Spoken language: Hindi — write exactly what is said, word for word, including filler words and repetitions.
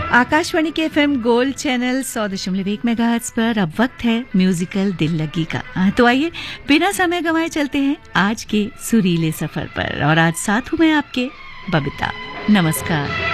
आकाशवाणी के एफएम गोल्ड चैनल सौ दशमलव एक मेगाहर्ट्ज पर अब वक्त है म्यूजिकल दिल लगी का। तो आइए बिना समय गंवाए चलते हैं आज के सुरीले सफर पर। और आज साथ हूं मैं आपके बबीता। नमस्कार।